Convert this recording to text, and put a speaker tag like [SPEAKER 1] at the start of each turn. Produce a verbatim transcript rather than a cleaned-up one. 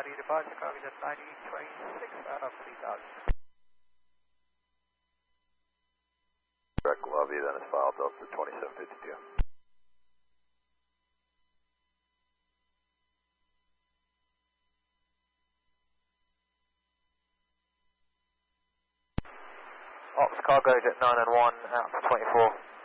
[SPEAKER 1] Lottie departure, Chicago Jet ninety twenty-six out of three thousand.
[SPEAKER 2] Direct lobby, then it's filed up to twenty-seven fifty-two.
[SPEAKER 1] Ops cargo Jet nine and one out to twenty-four.